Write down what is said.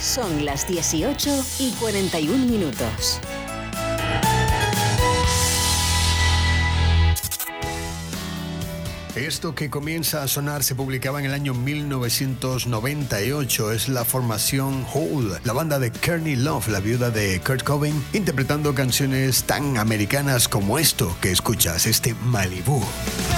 Son las 18:41. Esto que comienza a sonar se publicaba en el año 1998. Es la formación Hole, la banda de Courtney Love, la viuda de Kurt Cobain, interpretando canciones tan americanas como esto que escuchas, este Malibu.